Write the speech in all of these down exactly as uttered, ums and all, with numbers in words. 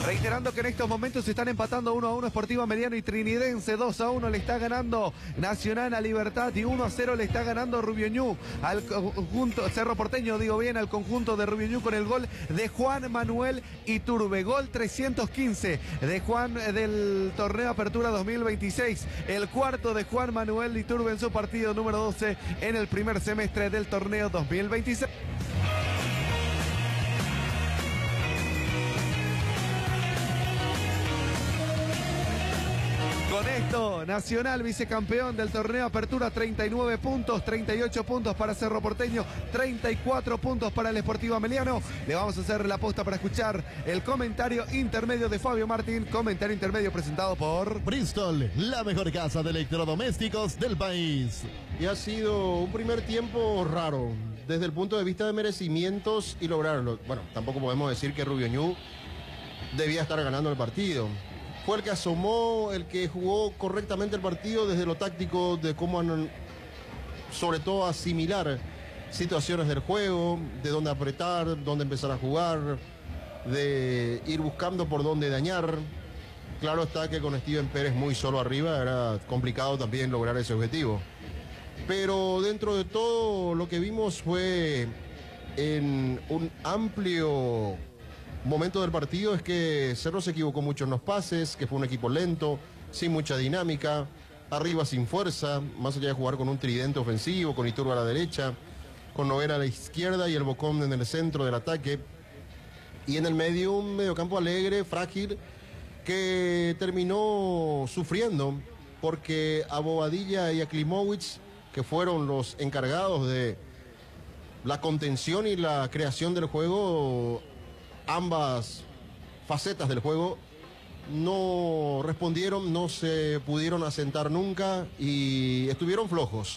Reiterando que en estos momentos se están empatando uno a uno Sportiva Mediano y Trinidense. dos a uno le está ganando Nacional a Libertad y uno a cero le está ganando Rubio Ñu al conjunto, Cerro Porteño, digo bien, al conjunto de Rubio Ñu con el gol de Juan Manuel Iturbe. Gol trescientos quince de Juan del torneo Apertura dos mil veintiséis. El cuarto de Juan Manuel Iturbe en su partido número doce en el primer semestre del torneo dos mil veintiséis. Con esto, Nacional vicecampeón del torneo Apertura, treinta y nueve puntos, treinta y ocho puntos para Cerro Porteño, treinta y cuatro puntos para el Sportivo Ameliano. Le vamos a hacer la posta para escuchar el comentario intermedio de Fabio Martín, comentario intermedio presentado por Bristol, la mejor casa de electrodomésticos del país. Y ha sido un primer tiempo raro, desde el punto de vista de merecimientos y lograrlo. Bueno, tampoco podemos decir que Rubio Ñu debía estar ganando el partido. Fue el que asomó, el que jugó correctamente el partido desde lo táctico, de cómo, sobre todo, asimilar situaciones del juego, de dónde apretar, dónde empezar a jugar, de ir buscando por dónde dañar. Claro está que con Steven Pérez muy solo arriba era complicado también lograr ese objetivo. Pero dentro de todo lo que vimos fue en un amplio momento del partido es que Cerro se equivocó mucho en los pases, que fue un equipo lento, sin mucha dinámica, arriba sin fuerza, más allá de jugar con un tridente ofensivo, con Iturbe a la derecha, con Noguera a la izquierda y el Bocón en el centro del ataque. Y en el medio un mediocampo alegre, frágil, que terminó sufriendo porque a Bobadilla y a Klimowicz, que fueron los encargados de la contención y la creación del juego, ambas facetas del juego, no respondieron, no se pudieron asentar nunca y estuvieron flojos.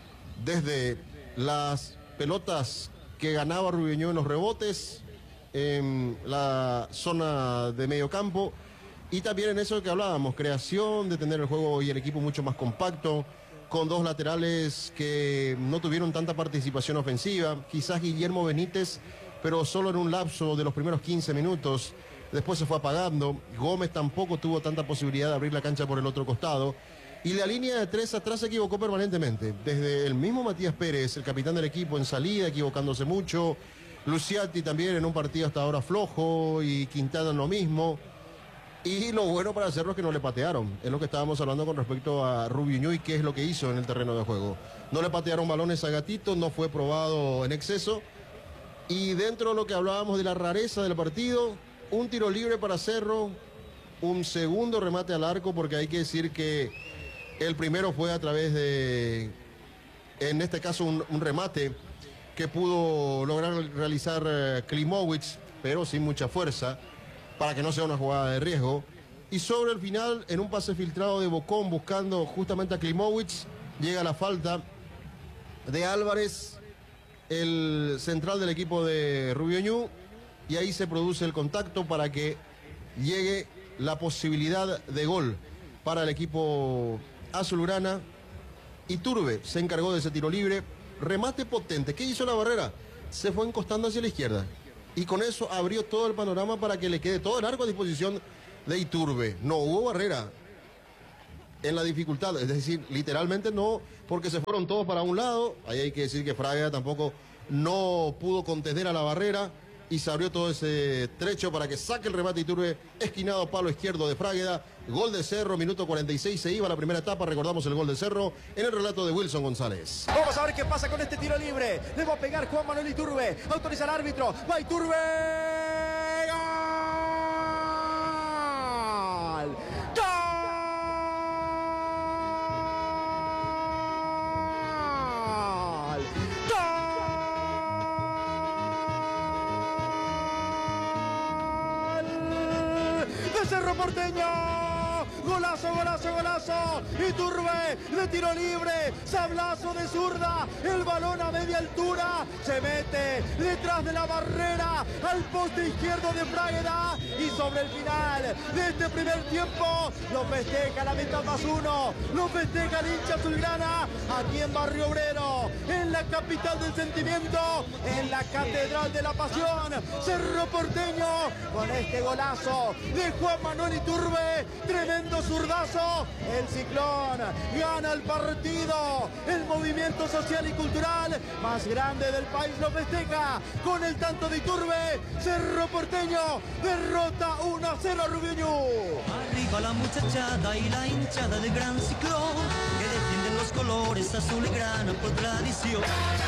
Desde las pelotas que ganaba Rubio Ñu en los rebotes, en la zona de medio campo, y también en eso que hablábamos, creación, de tener el juego y el equipo mucho más compacto, con dos laterales que no tuvieron tanta participación ofensiva, quizás Guillermo Benítez, pero solo en un lapso de los primeros quince minutos, después se fue apagando. Gómez tampoco tuvo tanta posibilidad de abrir la cancha por el otro costado, y la línea de tres atrás se equivocó permanentemente, desde el mismo Matías Pérez, el capitán del equipo, en salida, equivocándose mucho, Luciati también en un partido hasta ahora flojo, y Quintana en lo mismo. Y lo bueno para Cerro es que no le patearon. Es lo que estábamos hablando con respecto a Rubio Ñu y qué es lo que hizo en el terreno de juego. No le patearon balones a Gatito, no fue probado en exceso. Y dentro de lo que hablábamos de la rareza del partido, un tiro libre para Cerro, un segundo remate al arco, porque hay que decir que el primero fue a través de, en este caso, un, un remate que pudo lograr realizar uh, Klimowicz, pero sin mucha fuerza, para que no sea una jugada de riesgo. Y sobre el final, en un pase filtrado de Bocón, buscando justamente a Klimowicz, llega la falta de Álvarez, el central del equipo de Rubio Ñu, y ahí se produce el contacto para que llegue la posibilidad de gol para el equipo azulgrana. Iturbe se encargó de ese tiro libre, remate potente. ¿Qué hizo la Barrera? Se fue encostando hacia la izquierda, y con eso abrió todo el panorama para que le quede todo el arco a disposición de Iturbe. No hubo barrera en la dificultad, es decir, literalmente no, porque se fueron todos para un lado. Ahí hay que decir que Fraga tampoco no pudo contender a la barrera, y se abrió todo ese trecho para que saque el remate Iturbe, esquinado palo izquierdo de Frágueda. Gol de Cerro, minuto cuarenta y seis, se iba la primera etapa. Recordamos el gol de Cerro en el relato de Wilson González. Vamos a ver qué pasa con este tiro libre. Le va a pegar Juan Manuel Iturbe, autoriza el árbitro, va Iturbe. ¡Gol! Cerro Porteño, Golazo, golazo, golazo. Iturbe de tiro libre. Sablazo de zurda. El balón a media altura. Se mete detrás de la barrera al poste izquierdo de Bragueda. Y sobre el final de este primer tiempo lo festeja la mitad más uno. Lo festeja el hincha azulgrana aquí en Barrio Obrero, en la capital del sentimiento, en la catedral de la pasión. Cerro Porteño con este golazo de Juan Manuel Iturbe. Tremendo zurdazo. El Ciclón gana el partido. El movimiento social y cultural más grande del país lo festeja con el tanto de Iturbe. Cerro Porteño derrota uno a cero a Rubiñú. Arriba la muchachada y la hinchada del Gran Ciclón, que defienden los colores azul y grana por tradición.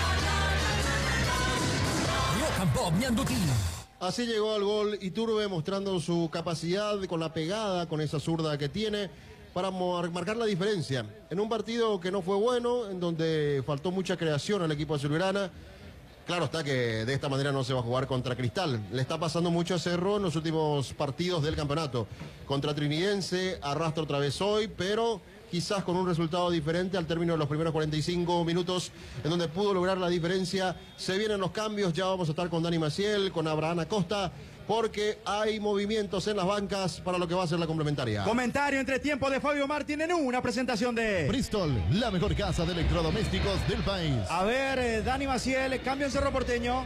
Así llegó al gol Iturbe, mostrando su capacidad con la pegada, con esa zurda que tiene, para marcar la diferencia. En un partido que no fue bueno, en donde faltó mucha creación al equipo azulgrana. Claro está que de esta manera no se va a jugar contra Cristal. Le está pasando mucho a Cerro en los últimos partidos del campeonato. Contra Trinidense arrastra otra vez hoy, pero quizás con un resultado diferente al término de los primeros cuarenta y cinco minutos, en donde pudo lograr la diferencia. Se vienen los cambios, ya vamos a estar con Dani Maciel, con Abraham Acosta, porque hay movimientos en las bancas para lo que va a ser la complementaria. Comentario entre tiempo de Fabio Martín en una presentación de Bristol, la mejor casa de electrodomésticos del país. A ver, eh, Dani Maciel, cambio en Cerro Porteño.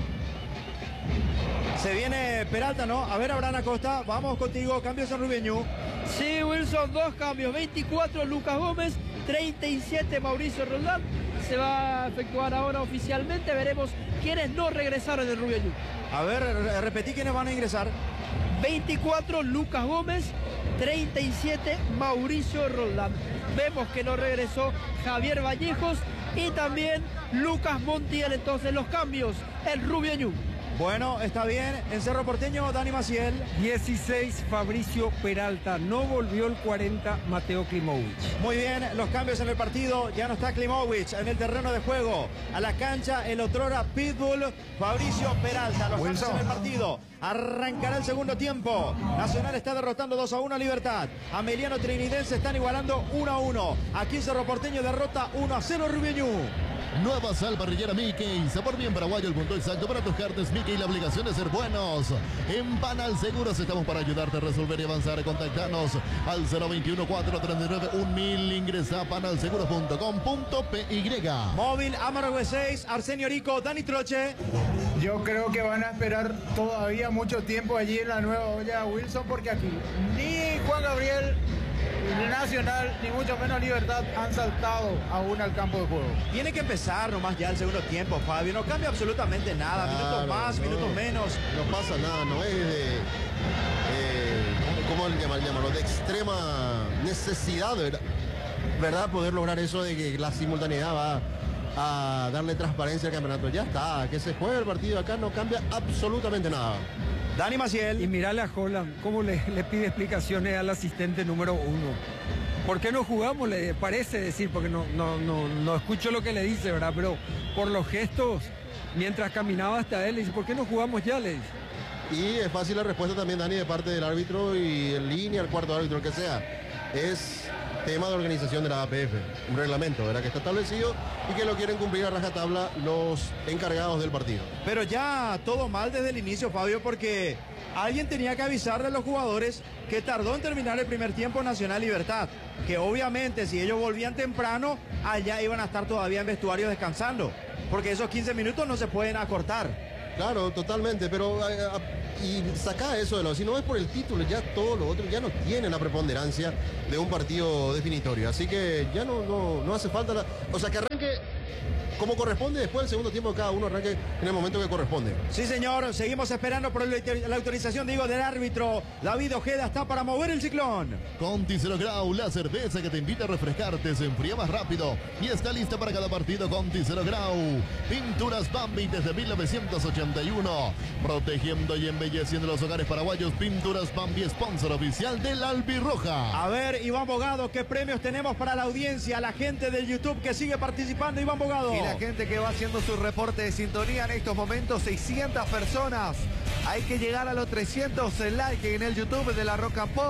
Se viene Peralta, ¿no? A ver, Abraham Acosta, vamos contigo, cambios en Rubiñú. Sí, Wilson, dos cambios, veinticuatro Lucas Gómez, treinta y siete Mauricio Roldán. Se va a efectuar ahora oficialmente, veremos quiénes no regresaron del Rubiñú. A ver, repetí quiénes van a ingresar. veinticuatro Lucas Gómez, treinta y siete Mauricio Roldán. Vemos que no regresó Javier Vallejos y también Lucas Montiel. Entonces los cambios, el Rubiñú. Bueno, está bien. En Cerro Porteño, Dani Maciel. dieciséis Fabricio Peralta. No volvió el cuarenta Mateo Klimovic. Muy bien, los cambios en el partido. Ya no está Klimovic en el terreno de juego. A la cancha el otrora Pitbull Fabricio Peralta. Los cambios en el partido. Arrancará el segundo tiempo. Nacional está derrotando dos a uno a Libertad. Ameliano Trinidense están igualando uno a uno. Aquí Cerro Porteño derrota uno a cero Rubiñú. Nueva sal parrillera Mickey, sabor bien paraguayo, el punto exacto para tus carnes Mickey, la obligación de ser buenos. En Panal Seguros estamos para ayudarte a resolver y avanzar. Contactanos al cero veintiuno, cuatrocientos treinta y nueve, un mil. Ingresa a panal seguros punto com punto p y. Móvil Amargue seis, Arsenio Rico, Dani Troche. Yo creo que van a esperar todavía mucho tiempo allí en la nueva olla Wilson, porque aquí ni Juan Gabriel, ni Nacional, ni mucho menos Libertad han saltado aún al campo de juego. Tiene que empezar nomás ya el segundo tiempo, Fabio. No cambia absolutamente nada. Claro, minutos más, no, minutos menos. No pasa nada, no es de... Eh, ¿Cómo le llaman? llamarlo? De extrema necesidad, ¿verdad? ¿verdad? Poder lograr eso de que la simultaneidad va a darle transparencia al campeonato. Ya está, que se juegue el partido acá, no cambia absolutamente nada. Dani Maciel. Y mirale a Holland, cómo le, le pide explicaciones al asistente número uno. ¿Por qué no jugamos? Le parece decir, porque no, no, no, no escucho lo que le dice, ¿verdad? Pero por los gestos, mientras caminaba hasta él, le dice, ¿por qué no jugamos ya? Le dice. Y es fácil la respuesta también, Dani, de parte del árbitro y en línea, el cuarto árbitro, el que sea. Es tema de organización de la A P F, un reglamento, ¿verdad? Que está establecido y que lo quieren cumplir a rajatabla los encargados del partido. Pero ya todo mal desde el inicio, Fabio, porque alguien tenía que avisarle a los jugadores que tardó en terminar el primer tiempo Nacional Libertad. Que obviamente si ellos volvían temprano, allá iban a estar todavía en vestuario descansando. Porque esos quince minutos no se pueden acortar. Claro, totalmente, pero a, a, y saca eso de lo, si no es por el título, ya todo lo otro ya no tiene la preponderancia de un partido definitorio, así que ya no, no, no hace falta, la, o sea que arranque como corresponde, después del segundo tiempo cada uno arranque en el momento que corresponde. Sí, señor, seguimos esperando por la autorización, digo, del árbitro. David Ojeda está para mover el Ciclón. Conti Zero Grau, la cerveza que te invita a refrescarte, se enfría más rápido y está lista para cada partido. Conti Zero Grau, Pinturas Bambi desde mil novecientos ochenta y uno, protegiendo y embelleciendo los hogares paraguayos. Pinturas Bambi, sponsor oficial del Albirroja. A ver, Iván Bogado, ¿qué premios tenemos para la audiencia, la gente del YouTube que sigue participando? Iván Bogado. Y la gente que va haciendo su reporte de sintonía en estos momentos, seiscientas personas. Hay que llegar a los trescientos likes en el YouTube de La Roca Pop.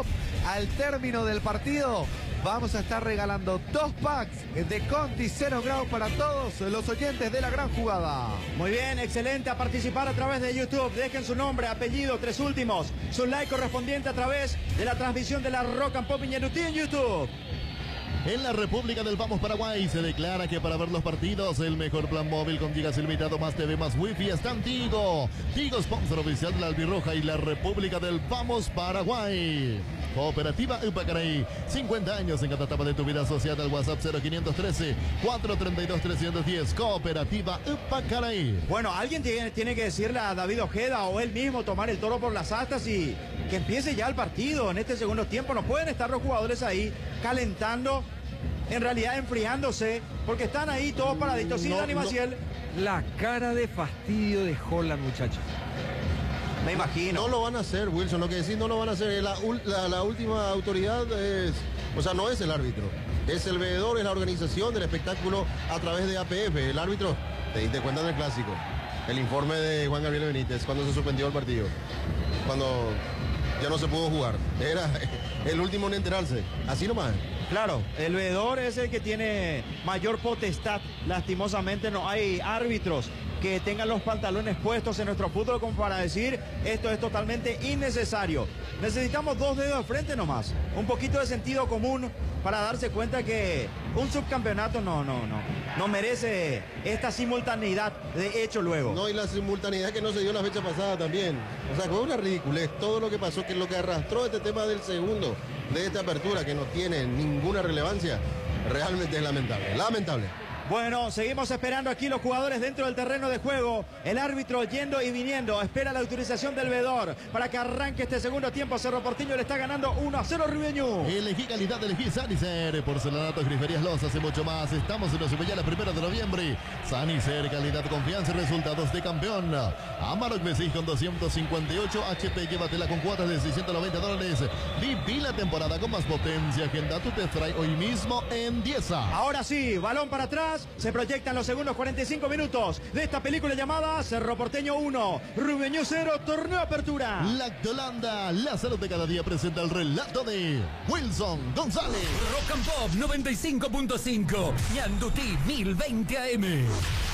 al término del partido vamos a estar regalando dos packs de Conti Zero Grau para todos los oyentes de La Gran Jugada. Muy bien, excelente. A participar a través de YouTube. Dejen su nombre, apellido, tres últimos. Su like correspondiente a través de la transmisión de la Rock and Pop Iñarutí en YouTube. En la República del Vamos Paraguay se declara que para ver los partidos el mejor plan móvil con gigas ilimitados más T V más Wi-Fi está en Tigo. Tigo, sponsor oficial de la Albirroja y la República del Vamos Paraguay. Cooperativa Upacaraí, cincuenta años en cada etapa de tu vida asociada al WhatsApp cero quinientos trece, cuatrocientos treinta y dos, trescientos diez. Cooperativa Upacaraí. Bueno, alguien tiene, tiene que decirle a David Ojeda o él mismo tomar el toro por las astas y que empiece ya el partido en este segundo tiempo. No pueden estar los jugadores ahí calentando, en realidad enfriándose, porque están ahí todos paraditos. Sí, No, Dani no. Maciel. La cara de fastidio de Holland, muchachos. Me imagino. No lo van a hacer, Wilson, lo que decís no lo van a hacer. La, ul- la- la última autoridad es, o sea, no es el árbitro, es el veedor, es la organización del espectáculo a través de A P F. El árbitro, te diste cuenta en el clásico, el informe de Juan Gabriel Benítez, cuando se suspendió el partido, cuando ya no se pudo jugar, era el último en enterarse, así nomás. Claro, el veedor es el que tiene mayor potestad. Lastimosamente no hay árbitros que tengan los pantalones puestos en nuestro fútbol como para decir esto es totalmente innecesario. Necesitamos dos dedos de frente nomás, un poquito de sentido común para darse cuenta que un subcampeonato no, no, no, no merece esta simultaneidad de hecho luego. No, y la simultaneidad que no se dio la fecha pasada también. O sea, fue una ridiculez todo lo que pasó, que lo que arrastró este tema del segundo, de esta apertura que no tiene ninguna relevancia, realmente es lamentable, lamentable. Bueno, seguimos esperando aquí los jugadores dentro del terreno de juego. El árbitro yendo y viniendo. Espera la autorización del veedor para que arranque este segundo tiempo. Cerro Porteño le está ganando uno a cero Ribeñú. Elegí calidad, elegí Sanicer. Porcelanatos, griferías, losas y mucho más. Estamos en los la primero de noviembre. Sanicer, calidad, confianza y resultados de campeón. Amarok Messi con doscientos cincuenta y ocho H P. Llévatela con cuotas de seiscientos noventa dólares. Viví la temporada con más potencia. Agenda tu test drive hoy mismo en Dieza. Ahora sí, balón para atrás. Se proyectan los segundos cuarenta y cinco minutos de esta película llamada Cerro Porteño uno, Ribeñú cero, torneo apertura. Lactolanda, la salud de cada día presenta el relato de Wilson González. Rock and Pop noventa y cinco punto cinco, Ñandutí mil veinte A M.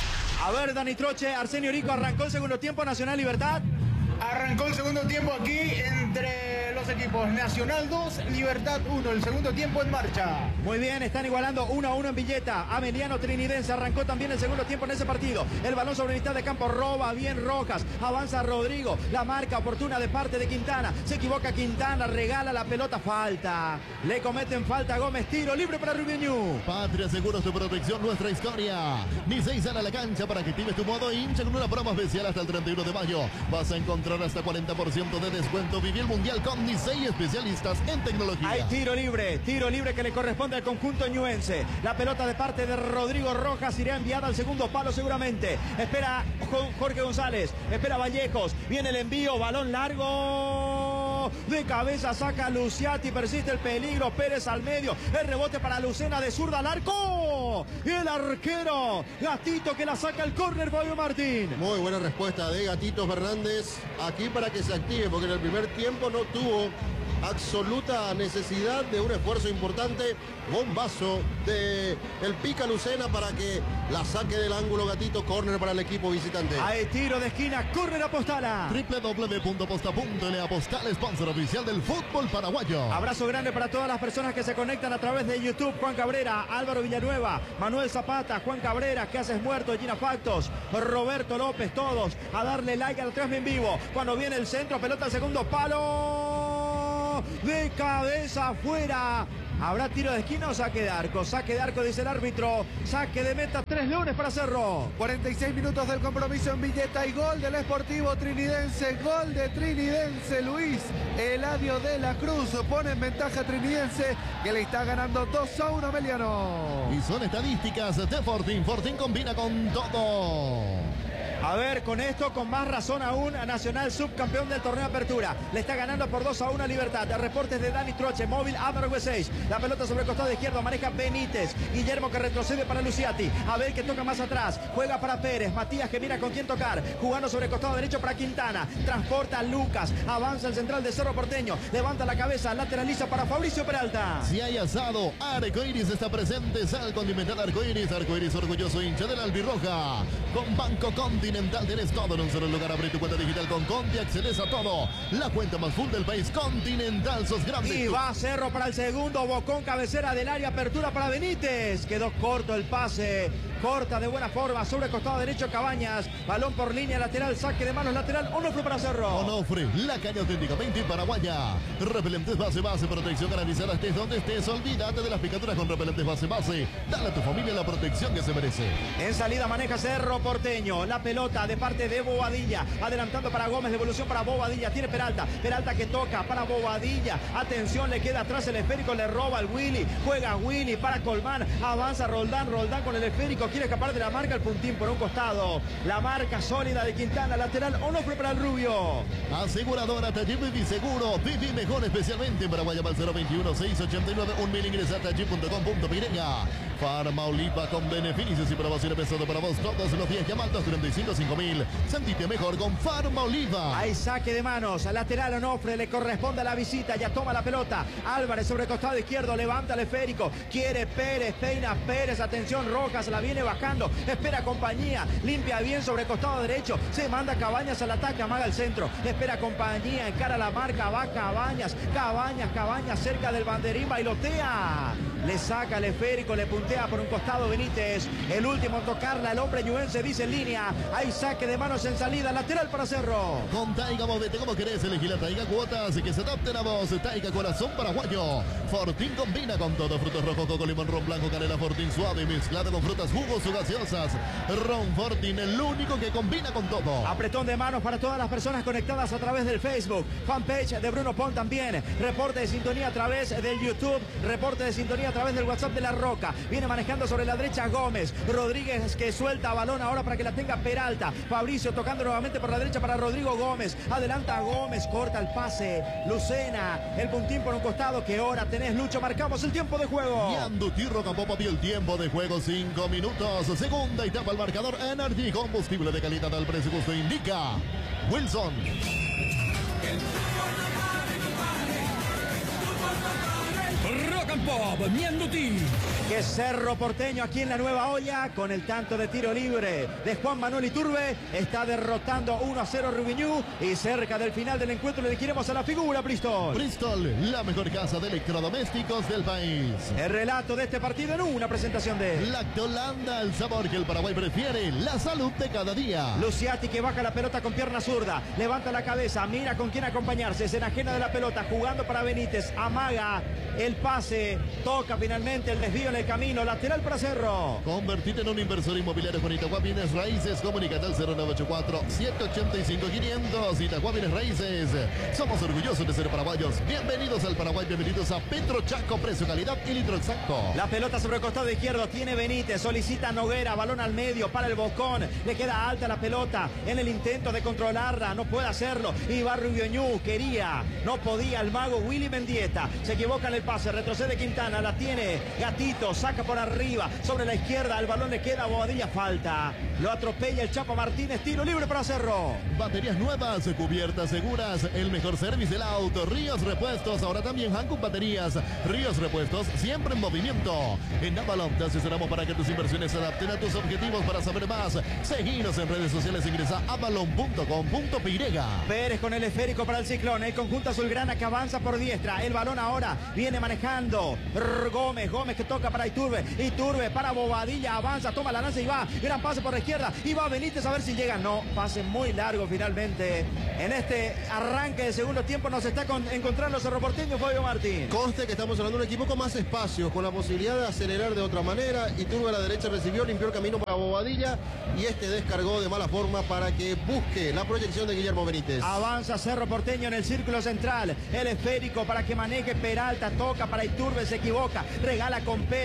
A ver, Dani Troche, Arsenio Rico, arrancó el segundo tiempo, Nacional Libertad. Arrancó el segundo tiempo aquí entre los equipos Nacional dos, Libertad uno. El segundo tiempo en marcha. Muy bien, están igualando uno a uno en Villeta. Ameliano Trinidense arrancó también el segundo tiempo en ese partido. El balón sobre mitad de campo, roba bien Rojas. Avanza Rodrigo, la marca oportuna de parte de Quintana. Se equivoca Quintana, regala la pelota, falta. Le cometen falta a Gómez, tiro libre para Ribeñú. Patria Seguros, tu protección, nuestra historia. Ni seis sale a la cancha para que actives tu modo hincha con una promo especial hasta el treinta y uno de mayo. Vas a encontrar hasta cuarenta por ciento de descuento. Viví el Mundial con Nisei, especialistas en tecnología. Hay tiro libre, tiro libre que le corresponde al conjunto ñuense. La pelota de parte de Rodrigo Rojas irá enviada al segundo palo seguramente. Espera Jorge González, espera Vallejos. Viene el envío, balón largo. De cabeza saca Luciati, persiste el peligro. Pérez al medio, el rebote para Lucena de zurda al arco. Y el arquero, Gatito, que la saca el córner, Fabio Martín. Muy buena respuesta de Gatito Fernández aquí para que se active, porque en el primer tiempo no tuvo absoluta necesidad de un esfuerzo importante. Bombazo de el Pica Lucena para que la saque del ángulo. Gatito, córner para el equipo visitante. Hay tiro de esquina, córner Apostala. doble u doble u doble u punto posta punto ele Apostala, sponsor oficial del fútbol paraguayo. Abrazo grande para todas las personas que se conectan a través de YouTube. Juan Cabrera, Álvaro Villanueva, Manuel Zapata, Juan Cabrera, ¿qué haces muerto? Gina Factos, Roberto López, todos a darle like al transmisión en vivo. Cuando viene el centro, pelota al segundo palo. De cabeza afuera. ¿Habrá tiro de esquina o saque de arco? Saque de arco, dice el árbitro. Saque de meta, tres leones para Cerro. cuarenta y seis minutos del compromiso en Villeta y gol del Sportivo Trinidense. Gol de Trinidense. Luis Eladio de la Cruz pone en ventaja a Trinidense, que le está ganando dos a uno a Meliano. Y son estadísticas de Fortín. Fortín combina con todo. A ver, con esto, con más razón aún, a Nacional, subcampeón del torneo Apertura. Le está ganando por dos a uno a Libertad. Reportes de Dani Troche, móvil Álvaro seis. La pelota sobre el costado izquierdo, maneja Benítez. Guillermo que retrocede para Luciati. A ver que toca más atrás. Juega para Pérez. Matías que mira con quién tocar. Jugando sobre el costado derecho para Quintana. Transporta a Lucas. Avanza el central de Cerro Porteño. Levanta la cabeza, lateraliza para Fabricio Peralta. Si hay asado, Arcoiris está presente. Sal condimental Arcoiris. Arcoiris orgulloso hincha de la albirroja. Con Banco Continental tenés todo en un solo lugar. Abre tu cuenta digital con Conti, accedes a todo. La cuenta más full del país. Continental, sos grande. Y va Cerro para el segundo. Bocón, cabecera del área. Apertura para Benítez. Quedó corto el pase. Corta de buena forma sobre el costado derecho Cabañas. Balón por línea lateral. Saque de manos lateral. Onofre para Cerro. Onofre, la caña auténticamente paraguaya. Repelentes base, base, protección garantizada. Estés donde estés. Olvídate de las picaduras con repelentes base, base. Dale a tu familia la protección que se merece. En salida maneja Cerro Porteño. La pelota de parte de Bobadilla. Adelantando para Gómez. Devolución para Bobadilla. Tiene Peralta. Peralta que toca para Bobadilla. Atención, le queda atrás el esférico. Le roba el Willy. Juega Willy para Colmán. Avanza Roldán. Roldán con el esférico. Quiere escapar de la marca. El puntín por un costado. La marca sólida de Quintana. Lateral. Onofre para el Rubio. Aseguradora Taller Vivi Seguro. Vivi mejor, especialmente en Paraguay. Al cero veintiuno, seiscientos ochenta y nueve. Un mil ingresa a taller punto com punto pirega. Farma Oliva con beneficios y promociones pensado para vos todos los días. Llama al dos treinta y cinco, cinco mil. Sentite mejor con Farma Oliva. Hay saque de manos. A lateral Onofre. Le corresponde a la visita. Ya toma la pelota. Álvarez sobre el costado izquierdo. Levanta el esférico. Quiere Pérez. Peina Pérez. Atención, Rojas la viene bajando. Espera compañía. Limpia bien sobre el costado derecho. Se manda Cabañas al ataque. Amaga el centro. Espera compañía. Encara la marca. Va Cabañas. Cabañas. Cabañas cerca del banderín. Bailotea. Le saca el esférico. Le puntea por un costado Benítez. El último en tocarla. El hombre yuense dice en línea. Hay saque de manos en salida. Lateral para Cerro. Con Taiga, movete como querés. Elegí la Taiga cuotas que se adapten a vos. Taiga corazón paraguayo. Fortín combina con todo. Frutos rojos, coco, limón, ron blanco, canela, Fortín suave. Mezclado con frutas, jugos o gaseosas. Ron Fortín, el único que combina con todo. Apretón de manos para todas las personas conectadas a través del Facebook. Fanpage de Bruno Pon también. Reporte de sintonía a través del YouTube. Reporte de sintonía a través del WhatsApp de La Roca. Viene manejando sobre la derecha Gómez. Rodríguez que suelta balón ahora para que la tenga Peralta. Fabricio tocando nuevamente por la derecha para Rodrigo Gómez. Adelanta Gómez, corta el pase. Lucena, el puntín por un costado. ¿Qué hora tenés, Lucho? Marcamos el tiempo de juego. Yanduti Rocapopa vio el tiempo de juego. Cinco minutos. Segunda etapa al marcador. Energy, combustible de calidad al precio justo indica Wilson. Rock and Pop, Ñandutí. Que Cerro Porteño aquí en la Nueva Olla con el tanto de tiro libre de Juan Manuel Iturbe está derrotando uno a cero Rubiñú y cerca del final del encuentro le dirigiremos a la figura Bristol. Bristol, la mejor casa de electrodomésticos del país. El relato de este partido en una presentación de Lactolanda, el sabor que el Paraguay prefiere, la salud de cada día. Luciati que baja la pelota con pierna zurda, levanta la cabeza, mira con quién acompañarse, se enajena de la pelota, jugando para Benítez, amaga el pase, toca finalmente el desvío en el camino, lateral para Cerro. Convertite en un inversor inmobiliario con Itagua Bienes Raíces. Comunícate al cero nueve ocho cuatro, siete ocho cinco, quinientos. Itagua Bienes Raíces. Somos orgullosos de ser paraguayos. Bienvenidos al Paraguay, bienvenidos a Petro Chaco. Precio, calidad y litro exacto. La pelota sobre el costado izquierdo tiene Benítez, solicita Noguera, balón al medio para el Bocón. Le queda alta la pelota en el intento de controlarla, no puede hacerlo. Y va Rubiñú, quería, no podía el mago Willy Mendieta. Se equivoca en el pase, retrocede Quintana, la tiene Gatito, saca por arriba, sobre la izquierda, el balón le queda a Bobadilla, falta. Lo atropella el Chapo Martínez, tiro libre para Cerro. Baterías nuevas, cubiertas seguras, el mejor servicio del auto. Ríos Repuestos, ahora también Hankook Baterías. Ríos Repuestos, siempre en movimiento. En Avalon te asesoramos para que tus inversiones se adapten a tus objetivos. Para saber más, seguinos en redes sociales, ingresa a avalon punto com punto pirega. Pérez con el esférico para el Ciclón, el conjunto azulgrana que avanza por diestra. El balón ahora viene manejando Gómez, Gómez que toca para Iturbe, Iturbe para Bobadilla, avanza, toma la lanza y va, gran pase por la izquierda, y va Benítez a ver si llega, no, pase muy largo finalmente. En este arranque de segundo tiempo nos está con, encontrando Cerro Porteño, Fabio Martín. Conste que estamos hablando de un equipo con más espacio, con la posibilidad de acelerar de otra manera. Iturbe a la derecha recibió, limpió el camino para Bobadilla y este descargó de mala forma para que busque la proyección de Guillermo Benítez. Avanza Cerro Porteño en el círculo central, el esférico para que maneje Peralta, toca para Iturbe, se equivoca, regala con Pérez.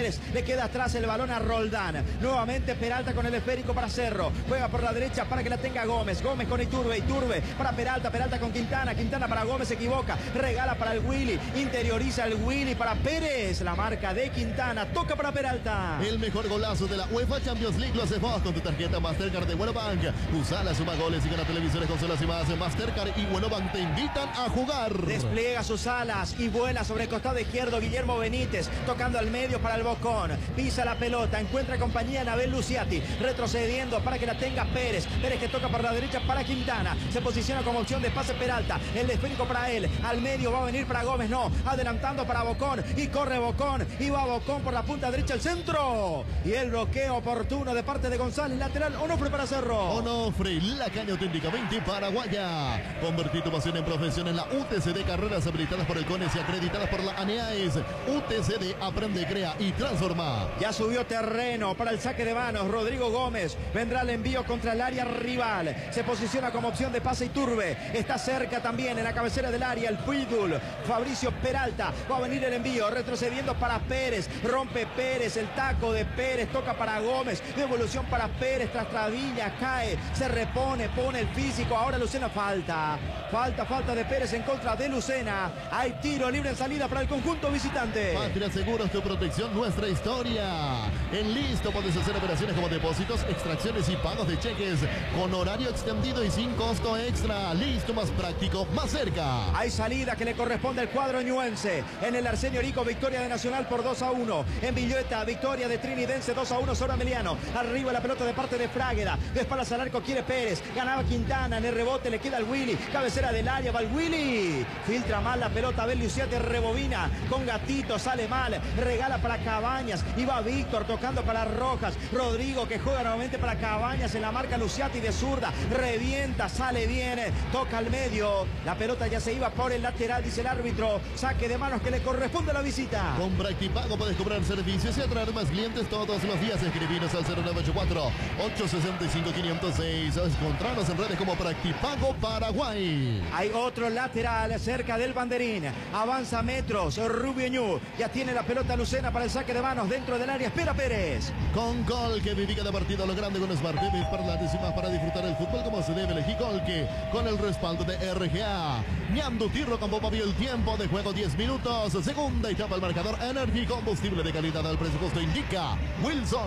Pérez. Le queda atrás el balón a Roldán. Nuevamente Peralta con el esférico para Cerro. Juega por la derecha para que la tenga Gómez. Gómez con Iturbe. Iturbe para Peralta. Peralta con Quintana. Quintana para Gómez. Se equivoca. Regala para el Willy. Interioriza el Willy para Pérez. La marca de Quintana. Toca para Peralta. El mejor golazo de la UEFA Champions League lo hace vos con tu tarjeta Mastercard de Buenobank. Usala, suma goles y gana televisores, consolas y más. Mastercard y Buenobank te invitan a jugar. Despliega sus alas y vuela sobre el costado izquierdo Guillermo Benítez, tocando al medio para el Bocón. Pisa la pelota, encuentra compañía en Abel Luciati, retrocediendo para que la tenga Pérez. Pérez que toca por la derecha para Quintana. Se posiciona como opción de pase Peralta. El esférico para él. Al medio va a venir para Gómez, no. Adelantando para Bocón y corre Bocón. Y va Bocón por la punta derecha al centro. Y el bloqueo oportuno de parte de González, lateral. Onofre para Cerro. Onofre, la caña auténticamente paraguaya. Convertí tu pasión en profesión en la U T C D, carreras habilitadas por el CONES y acreditadas por la ANEAES. U T C D, aprende, crea y transforma. Ya subió terreno para el saque de manos. Rodrigo Gómez vendrá el envío contra el área rival. Se posiciona como opción de pase Iturbe. Está cerca también en la cabecera del área el Pitbull. Fabricio Peralta. Va a venir el envío, retrocediendo para Pérez. Rompe Pérez, el taco de Pérez. Toca para Gómez. Devolución para Pérez tras Travilla. Cae, se repone, pone el físico. Ahora Lucena falta. Falta, falta de Pérez en contra de Lucena. Hay tiro libre en salida para el conjunto visitante. Patria Seguros, tu protección, nuestra historia. En Listo puedes hacer operaciones como depósitos, extracciones y pagos de cheques con horario extendido y sin costo extra. Listo, más práctico, más cerca. Hay salida que le corresponde al cuadro ñuense. En el Arsenio Rico, victoria de Nacional por dos a uno. En Villeta, victoria de Trinidense dos a uno sobre Ameliano. Arriba la pelota de parte de Frágueda. De espaldas al arco quiere Pérez. Ganaba Quintana. En el rebote le queda al Willy. Cabecera del área va el Willy. Filtra mal la pelota. Abel Luciati rebobina. Con Gatito sale mal. Regala para Cabañas. Y va Víctor tocando para Rojas. Rodrigo que juega nuevamente para Cabañas. En la marca Luciati de zurda. Revienta. Sale bien. Toca al medio. La pelota ya se iba por el lateral, dice el árbitro. Saque de manos que le corresponde a la visita. Con Practipago puedes cobrar servicios y atraer más clientes todos los días. Escribinos al cero nueve ocho cuatro, ocho seis cinco, cinco cero seis. Encontrarnos en redes como Practipago Paraguay. Hay otro lateral cerca del banderín. Avanza metros. Rubio Ñu. Ya tiene la pelota Lucena para el saque de manos dentro del área. Espera Pérez. Con Gol que viví cada partido a lo grande con Smart T V parlantes y más para disfrutar el fútbol como se debe. Elegí Golke con el respaldo de R G A. Ñandu Tirro con bomba vio el tiempo de juego diez minutos. Segunda etapa el marcador. Energy, combustible de calidad al presupuesto indica Wilson.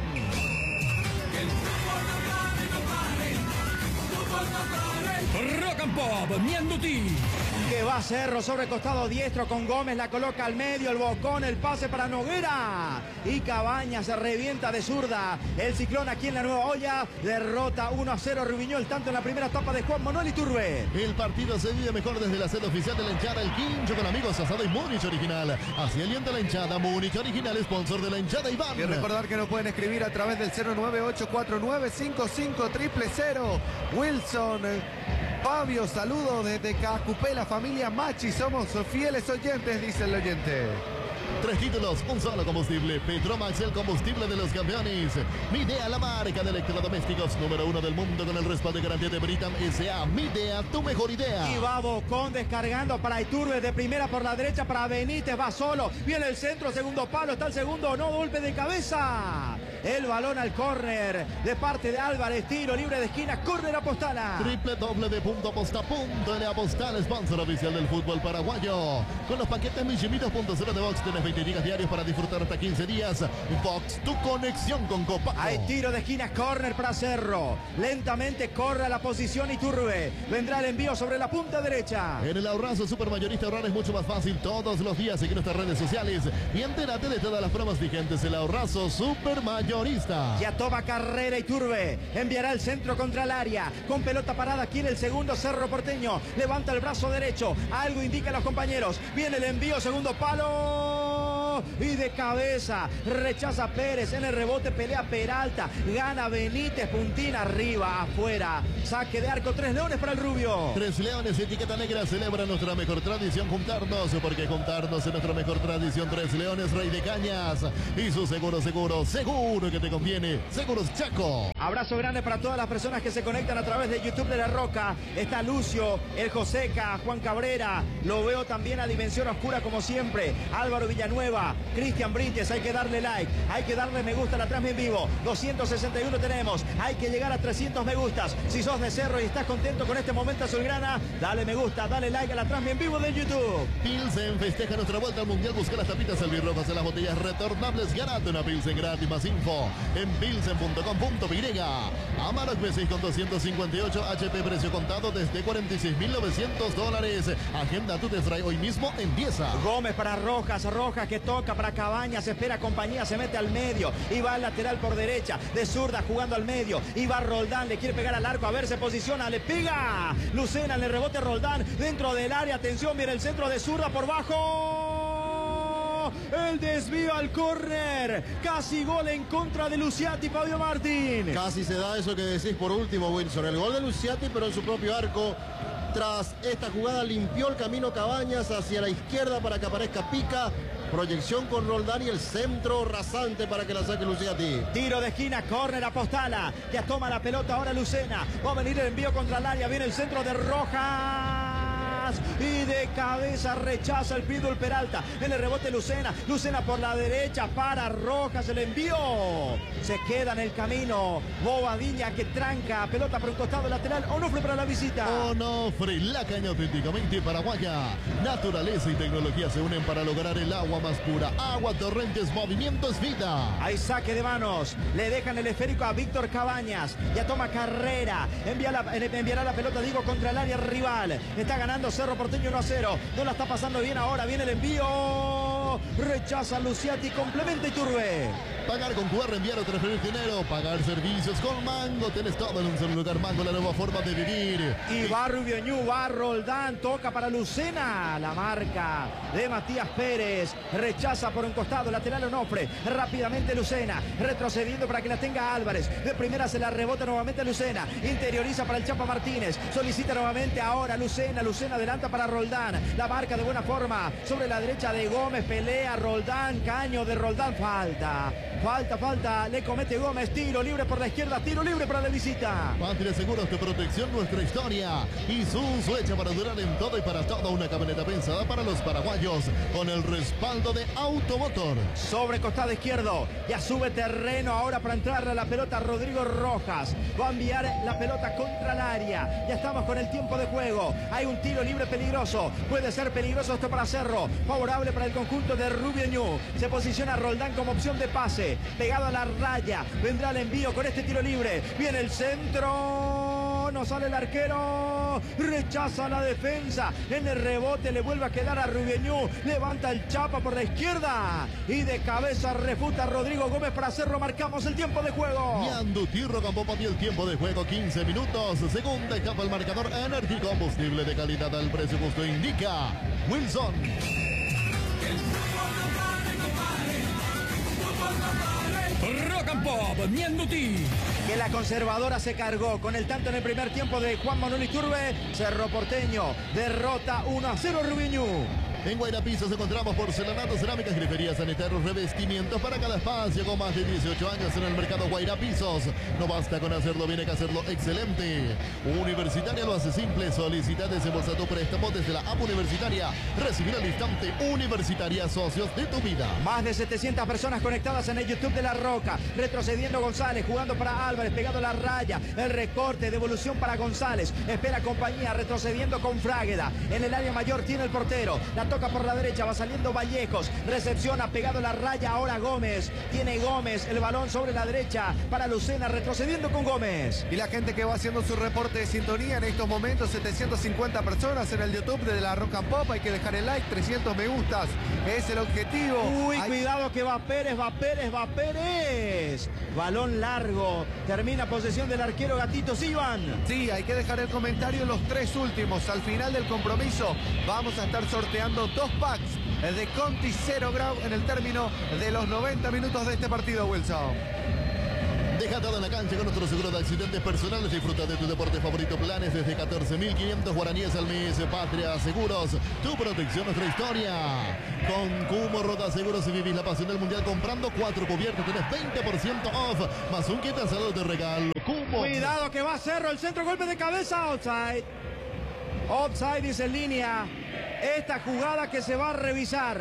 Rock and Pop, Ñandutí. Que va Cerro sobre el costado diestro con Gómez, la coloca al medio, el Bocón, el pase para Noguera. Y Cabañas se revienta de zurda. El Ciclón aquí en la Nueva Olla derrota uno a cero Rubiñol, tanto en la primera etapa de Juan Manuel Iturbe. El partido se vive mejor desde la sede oficial de la hinchada, el Quincho con amigos asado y Múnich original. Así alienta la hinchada, Múnich original, sponsor de la hinchada Iván. Y recordar que nos pueden escribir a través del cero nueve ocho cuatro nueve cinco cinco cero cero cero. Wilson, Fabio, saludo desde Cacupé, la familia Machi, somos fieles oyentes, dice el oyente. Tres títulos, un solo combustible. Petromax, el combustible de los campeones. Midea, la marca de electrodomésticos número uno del mundo con el respaldo de garantía de Britam S A. Midea, tu mejor idea. Y va Bocón descargando para Iturbe de primera por la derecha para Benítez. Va solo. Viene el centro, segundo palo. Está el segundo. No, golpe de cabeza. El balón al córner de parte de Álvarez. Tiro libre de esquina. Córner Apostala. doble u doble u doble u punto aposta punto ele Apostala, sponsor oficial del fútbol paraguayo. Con los paquetes Michimitos punto cero de Vox tenés veinte gigas diarios para disfrutar hasta quince días. Vox, tu conexión con Copaco. Hay tiro de esquina, córner para Cerro. Lentamente corre a la posición Iturbe. Vendrá el envío sobre la punta derecha. En el Ahorrazo Supermayorista ahorrar es mucho más fácil todos los días. Sigue nuestras redes sociales y entérate de todas las pruebas vigentes. El Ahorrazo Supermayorista. Ya toma carrera Iturbe. Enviará el centro contra el área. Con pelota parada aquí en el segundo Cerro Porteño. Levanta el brazo derecho. Algo indica a los compañeros. Viene el envío, segundo palo. Y de cabeza rechaza Pérez. En el rebote pelea Peralta. Gana Benítez. Puntín arriba, afuera. Saque de arco. Tres leones para el Rubio. Tres leones, etiqueta negra. Celebra nuestra mejor tradición, juntarnos. Porque juntarnos es nuestra mejor tradición. Tres leones, Rey de Cañas. Y su seguro, seguro, seguro que te conviene. Seguros Chaco. Abrazo grande para todas las personas que se conectan a través de YouTube de La Roca. Está Lucio, el Joseca, Juan Cabrera. Lo veo también a Dimensión Oscura como siempre. Álvaro Villanueva. va Cristian Brites, hay que darle like, hay que darle me gusta a la transmisión en vivo. doscientos sesenta y uno tenemos, hay que llegar a trescientos me gustas. Si sos de Cerro y estás contento con este momento azulgrana, dale me gusta, dale like a la transmisión en vivo de YouTube. Pilsen festeja nuestra vuelta al Mundial. Busca las tapitas albirrojas en las botellas retornables. Ganate una Pilsen gratis. Más info en pilsen punto com punto pe ye. Amarok B seis con doscientos cincuenta y ocho H P precio contado desde cuarenta y seis mil novecientos dólares. Agenda tu test drive hoy mismo, empieza. Gómez para Rojas, Rojas que toca para Cabañas, espera compañía, se mete al medio y va al lateral por derecha, de zurda jugando al medio y va Roldán, le quiere pegar al arco, a ver, se posiciona, le pega Lucena, le rebote Roldán dentro del área, atención, viene el centro de zurda por bajo, el desvío al córner, casi gol en contra de Luciati, Fabio Martín. Casi se da eso que decís por último, Wilson, el gol de Luciati pero en su propio arco. Tras esta jugada limpió el camino Cabañas hacia la izquierda para que aparezca Pica. Proyección con Roldán y el centro rasante para que la saque Luciati. Tiro de esquina, córner a Postala. Ya toma la pelota ahora Lucena. Va a venir el envío contra el área. Viene el centro de Rojas. Y de cabeza rechaza el Pitbull Peralta. En el rebote Lucena. Lucena por la derecha para Rojas. El envío. Se queda en el camino. Bobadilla que tranca. Pelota por un costado lateral. Onofre para la visita. Onofre, la caña auténticamente paraguaya. Naturaleza y tecnología se unen para lograr el agua más pura. Agua Torrentes, movimiento es vida. Hay saque de manos. Le dejan el esférico a Víctor Cabañas. Ya toma carrera. Envía la, enviará la pelota, digo, contra el área rival. Está ganando Cerro Porteño uno a cero. No la está pasando bien ahora. Viene el envío. Rechaza Luciati. Complementa Iturbe. Pagar con Q R, enviar o transferir dinero. Pagar servicios con Mango. Tenés todo en un solo lugar. Mango, la nueva forma de vivir. Y va Rubioñú, va Roldán. Toca para Lucena. La marca de Matías Pérez. Rechaza por un costado. Lateral Onofre. Rápidamente Lucena. Retrocediendo para que la tenga Álvarez. De primera se la rebota nuevamente Lucena. Interioriza para el Chapa Martínez. Solicita nuevamente ahora Lucena. Lucena adelanta para Roldán. La marca de buena forma. Sobre la derecha de Gómez. Pelea Roldán. Caño de Roldán. Falta. Falta, falta, le comete Gómez, tiro libre por la izquierda, tiro libre para la visita. Patria Seguros de Protección, nuestra historia. Y su hecha para durar en todo y para toda, una camioneta pensada para los paraguayos, con el respaldo de Automotor. Sobre costado izquierdo, ya sube terreno ahora para entrarle a la pelota Rodrigo Rojas. Va a enviar la pelota contra el área. Ya estamos con el tiempo de juego. Hay un tiro libre peligroso. Puede ser peligroso esto para Cerro. Favorable para el conjunto de Rubioñú. Se posiciona Roldán como opción de pase. Pegado a la raya, vendrá el envío con este tiro libre, viene el centro, no sale el arquero, rechaza la defensa, en el rebote le vuelve a quedar a Rubioñú, levanta el Chapa por la izquierda y de cabeza refuta a Rodrigo Gómez para Cerro. Marcamos el tiempo de juego. Ñandutí Rocambó para el tiempo de juego, quince minutos, segunda etapa, el marcador Energy, combustible de calidad al precio justo, indica Wilson. Rock and Pop, Ñandutí. Que la conservadora se cargó con el tanto en el primer tiempo de Juan Manuel Iturbe. Cerro Porteño derrota uno a cero Rubioñú. En Guairapisos encontramos porcelanato, cerámicas, griferías, sanitarios, revestimientos para cada espacio, con más de dieciocho años en el mercado Guairapisos. No basta con hacerlo bien, hay que hacerlo excelente. Universitaria lo hace simple. Solicita, desembolsa tu préstamo desde la app Universitaria. Recibir al instante. Universitaria, socios de tu vida. Más de setecientas personas conectadas en el YouTube de La Roca. Retrocediendo González, jugando para Álvarez, pegado a la raya. El recorte, devolución para González. Espera compañía, retrocediendo con Frágueda. En el área mayor tiene el portero. La toca por la derecha, va saliendo Vallejos, recepciona, pegado a la raya ahora Gómez, tiene Gómez el balón sobre la derecha para Lucena, retrocediendo con Gómez. Y la gente que va haciendo su reporte de sintonía en estos momentos, setecientas cincuenta personas en el YouTube de La Rock and Pop, hay que dejar el like, trescientos me gustas, es el objetivo. Uy, hay... cuidado que va Pérez, va Pérez, va Pérez, balón largo, termina posesión del arquero Gatitos Iván. Sí, hay que dejar el comentario en los tres últimos, al final del compromiso vamos a estar sorteando dos packs de Conti Zero Grau en el término de los noventa minutos de este partido, Wilson. Deja todo en la cancha con nuestro seguro de accidentes personales. Disfruta de tu deporte favorito. Planes desde catorce mil quinientos guaraníes al mes. Patria Seguros, tu protección, nuestra historia. Con Cumo Rota Seguros, si vivís la pasión del mundial comprando cuatro cubiertos, tenés veinte por ciento off. Más un kit asado de regalo. Cumo. Cuidado que va Cerro, el centro, golpe de cabeza, outside. Offside dice en línea. Esta jugada que se va a revisar.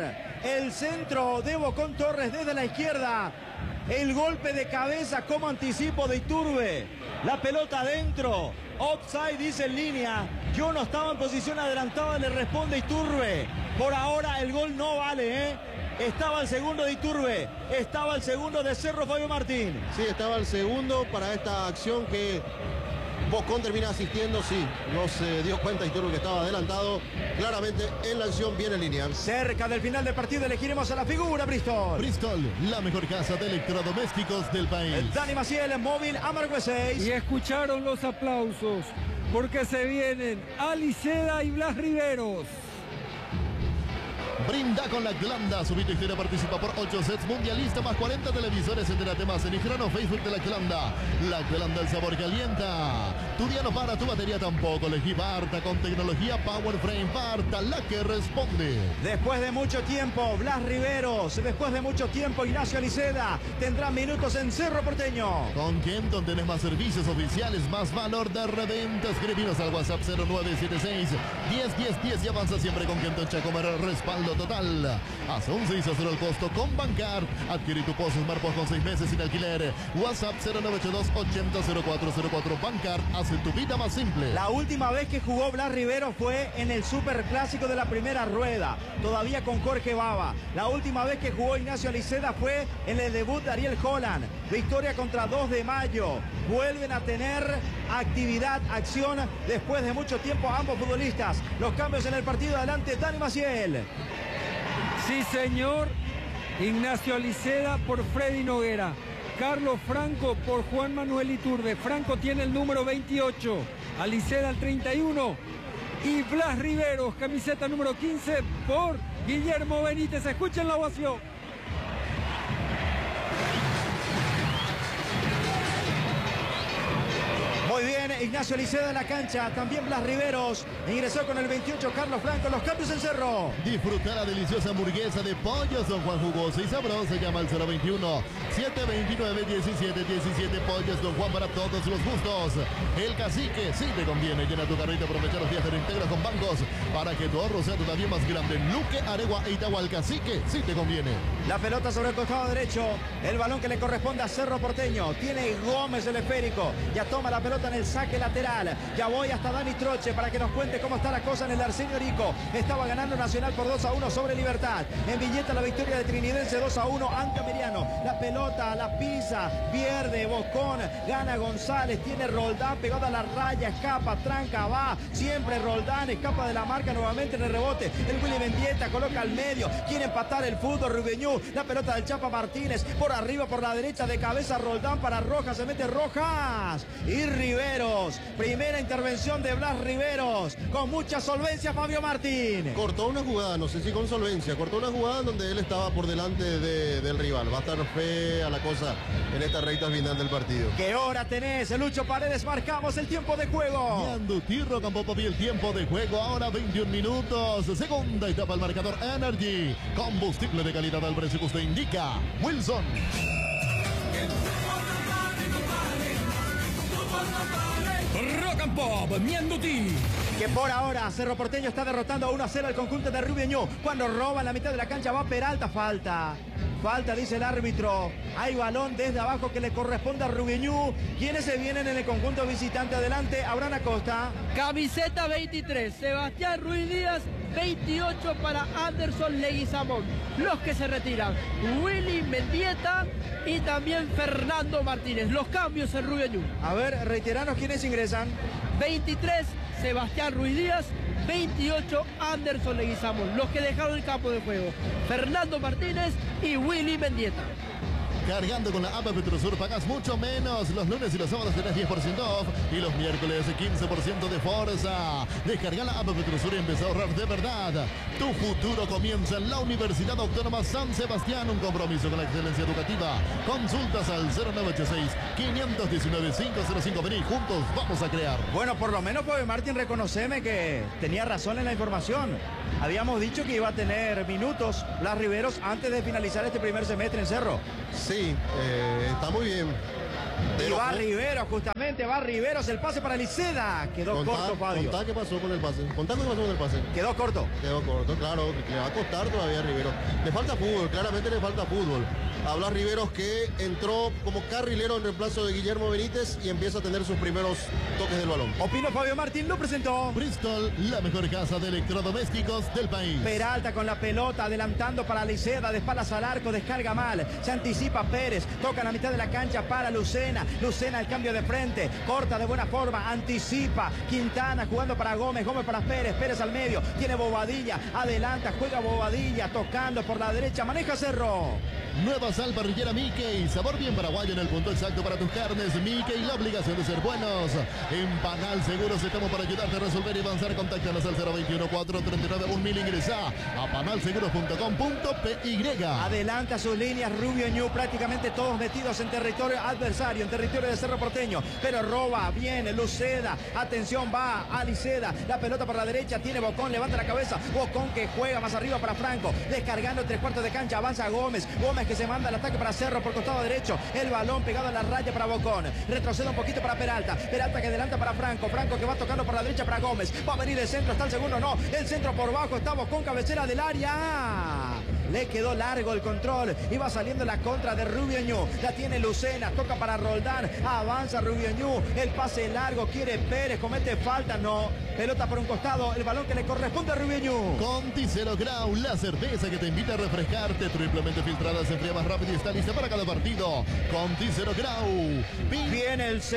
El centro de Bocón Torres desde la izquierda. El golpe de cabeza como anticipo de Iturbe. La pelota adentro. Offside dice en línea. Yo no estaba en posición adelantada, le responde Iturbe. Por ahora el gol no vale, ¿eh? Estaba el segundo de Iturbe. Estaba el segundo de Cerro, Fabio Martín. Sí, estaba el segundo para esta acción que Bocón termina asistiendo. Sí, no se dio cuenta Iturbe que estaba adelantado. Claramente en la acción viene en línea. Cerca del final del partido elegiremos a la figura, Bristol. Bristol, la mejor casa de electrodomésticos del país. Dani Maciel en móvil, Amargo seis. Y escucharon los aplausos, porque se vienen Aliceda y Blas Riveros. Brinda con la Glanda. Su Historia participa por ocho sets mundialista más cuarenta televisores. Entérate más en Instagram o Facebook de la Glanda. La Glanda, el sabor que alienta. Tu día no para, tu batería tampoco. Elegí Barta con tecnología Power Frame. Barta, la que responde. Después de mucho tiempo, Blas Riveros. Después de mucho tiempo, Ignacio Aliceda tendrá minutos en Cerro Porteño. Con Kenton tenés más servicios oficiales, más valor de reventa. Escribinos al WhatsApp cero nueve siete seis, diez, diez, diez y avanza siempre con Kenton Chacomer. Respaldo total. Hasta un seis a cero el costo con Bancar. Adquirí tu post Smart Post con seis meses sin alquiler. WhatsApp cero nueve ocho dos, ochenta, cero cuatro cero cuatro. Bancar hace tu vida más simple. La última vez que jugó Blas Riveros fue en el Superclásico de la primera rueda, todavía con Jorge Baba. La última vez que jugó Ignacio Aliceda fue en el debut de Ariel Holland. Victoria contra dos de mayo. Vuelven a tener actividad, acción después de mucho tiempo ambos futbolistas. Los cambios en el partido, adelante Dani Maciel. Sí, señor. Ignacio Aliceda por Freddy Noguera. Carlos Franco por Juan Manuel Iturbe. Franco tiene el número veintiocho. Aliceda el treinta y uno. Y Blas Riveros, camiseta número quince por Guillermo Benítez. Escuchen la ovación. Muy bien, Ignacio Aliceda en la cancha, también Blas Riveros, ingresó con el veintiocho Carlos Franco, los cambios en Cerro. Disfruta la deliciosa hamburguesa de pollos Don Juan, jugosa y sabrosa. Llama al cero veintiuno, siete veintinueve, diecisiete diecisiete. Pollos Don Juan para todos los gustos. El Cacique, sí te conviene. Llena tu carrito, aprovecha los días de reintegro con bancos para que tu ahorro sea todavía más grande. Luque, Aregua e Itagua. El Cacique, sí te conviene. La pelota sobre el costado derecho, el balón que le corresponde a Cerro Porteño. Tiene Gómez el esférico, ya toma la pelota en el saque lateral. Ya voy hasta Dani Troche para que nos cuente cómo está la cosa en el Arsenio Rico. Estaba ganando Nacional por dos a uno sobre Libertad. En Villeta la victoria de Trinidense dos a uno ante Meriano. La pelota, la pisa, pierde Bocón, gana González, tiene Roldán pegado a la raya, escapa, tranca, va. Siempre Roldán, escapa de la marca nuevamente en el rebote. El Willy Mendieta coloca al medio, quiere empatar el fútbol Rubeñú. La pelota del Chapa Martínez, por arriba, por la derecha, de cabeza Roldán para Rojas, se mete Rojas. Y Riveros, primera intervención de Blas Riveros, con mucha solvencia Fabio Martín. Cortó una jugada, no sé si con solvencia, cortó una jugada donde él estaba por delante de, del rival. Va a estar fea la cosa en esta recta final del partido. ¿Qué hora tenés, Lucho Paredes? Marcamos el tiempo de juego. Yandutirro con Popovi, el tiempo de juego, ahora veintiún minutos. Segunda etapa al marcador Energy. Combustible de calidad al precio que usted indica. Wilson. Rock and Pop, Mianduti. Que por ahora Cerro Porteño está derrotando a uno a cero al conjunto de Rubeñú. Cuando roba en la mitad de la cancha va Peralta, falta. Falta, dice el árbitro. Hay balón desde abajo que le corresponde a Rubeñú. ¿Quiénes se vienen en el conjunto visitante? Adelante, Abraham Acosta. Camiseta veintitrés, Sebastián Ruiz Díaz. veintiocho para Anderson Leguizamón. Los que se retiran, Willy Mendieta y también Fernando Martínez. Los cambios en Rubeñú. A ver, reiteranos quiénes ingresan. veintitrés, Sebastián Ruiz Díaz. veintiocho, Anderson Leguizamón. Los que dejaron el campo de juego, Fernando Martínez y Willy Mendieta. Cargando con la app Petrosur pagas mucho menos. Los lunes y los sábados tenés diez por ciento off y los miércoles quince por ciento de fuerza. Descarga la app Petrosur y empieza a ahorrar de verdad. Tu futuro comienza en la Universidad Autónoma San Sebastián. Un compromiso con la excelencia educativa. Consultas al cero nueve ocho seis, cinco uno nueve, cinco cero cinco. Vení, juntos vamos a crear. Bueno, por lo menos, Fabio Martín, reconoceme que tenía razón en la información. Habíamos dicho que iba a tener minutos Blas Riveros antes de finalizar este primer semestre en Cerro. Sí, eh, está muy bien. Y va Riveros, justamente, va Riveros, el pase para Liceda. Quedó Contá, corto, Fabio. Contá qué pasó con el pase. Contá qué pasó con el pase. Quedó corto. Quedó corto, claro. Le va a costar todavía a Riveros. Le falta fútbol, claramente le falta fútbol. Habla Riveros que entró como carrilero en reemplazo de Guillermo Benítez y empieza a tener sus primeros toques del balón. Opino Fabio Martín, lo presentó. Bristol, la mejor casa de electrodomésticos del país. Peralta con la pelota, adelantando para Liceda, de espaldas al arco, descarga mal. Se anticipa Pérez, toca en la mitad de la cancha para Lucena. Lucena el cambio de frente, corta de buena forma, anticipa. Quintana jugando para Gómez, Gómez para Pérez, Pérez al medio. Tiene Bobadilla, adelanta, juega Bobadilla, tocando por la derecha, maneja Cerro. Nueva sal parrillera Mickey, sabor bien paraguayo en el punto exacto para tus carnes. Mickey, la obligación de ser buenos. En Panal Seguros estamos para ayudarte a resolver y avanzar. Contáctanos al cero veintiuno, cuatro treinta y nueve, un mil. Ingresa a panal seguros punto com punto p y. Adelanta sus líneas Rubio Ñu, prácticamente todos metidos en territorio adversario, en territorio de Cerro Porteño, pero roba bien Luceda. Atención, va a Liceda, la pelota por la derecha, tiene Bocón, levanta la cabeza. Bocón que juega más arriba para Franco, descargando tres cuartos de cancha, avanza Gómez. Gómez que se manda al ataque para Cerro por costado derecho, el balón pegado a la raya para Bocón, retrocede un poquito para Peralta, Peralta que adelanta para Franco, Franco que va tocando por la derecha para Gómez, va a venir el centro, está el segundo, no, el centro por bajo, está Bocón, cabecera del área. Le quedó largo el control. Iba saliendo la contra de Rubio Ñu. La tiene Lucena. Toca para Roldán. Avanza Rubio Ñu. El pase largo. Quiere Pérez. Comete falta. No. Pelota por un costado. El balón que le corresponde a Rubio Ñu. Con Ticero Grau, la cerveza que te invita a refrescarte. Triplemente filtrada, se enfría más rápido y está lista para cada partido. Con Ticero Grau. Viene el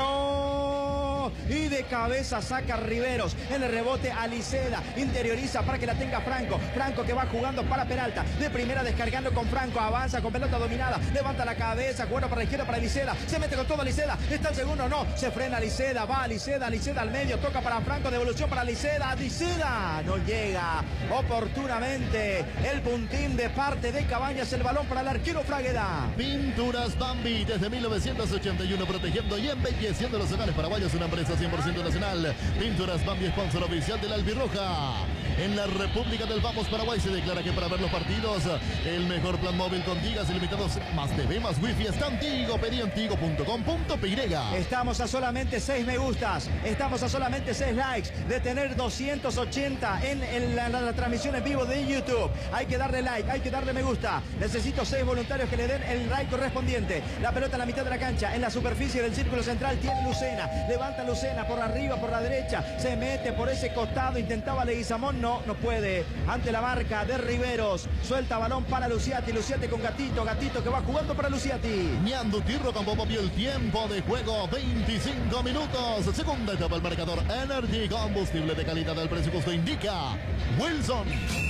centro. Y de cabeza saca Riveros. En el rebote a Liceda. Interioriza para que la tenga Franco. Franco que va jugando para Peralta. De primera descargando con Franco. Avanza con pelota dominada. Levanta la cabeza. Bueno para la izquierda para Liceda. Se mete con todo Liceda. Está el segundo. No. Se frena Liceda. Va Liceda. Liceda al medio. Toca para Franco. Devolución para Liceda. Liceda. No llega oportunamente. El puntín de parte de Cabañas. El balón para el arquero Fragueda. Pinturas Bambi. Desde mil novecientos ochenta y uno. Protegiendo y embelleciendo los hogares paraguayos. Una empresa cien por ciento nacional. Pinturas Bambi, sponsor oficial de la Albirroja. En la República del Vamos Paraguay se declara que para ver los partidos, el mejor plan móvil con gigas ilimitados más T V más wifi está en Tigo. Pedí en tigo punto com punto p y. Estamos a solamente seis me gustas. Estamos a solamente seis likes de tener doscientos ochenta en, en la, la, la transmisión en vivo de YouTube. Hay que darle like, hay que darle me gusta. Necesito seis voluntarios que le den el like correspondiente. La pelota en la mitad de la cancha, en la superficie del círculo central tiene Lucena. Levanta Lucena por arriba, por la derecha. Se mete por ese costado. Intentaba Leguizamón. No, no puede. Ante la marca de Riveros. Suelta balón para Luciati. Luciati con Gatito. Gatito que va jugando para Luciati. Ñandutirro con Bobo vio el tiempo de juego. veinticinco minutos. Segunda etapa el marcador. Energy, combustible de calidad. El presupuesto indica Wilson.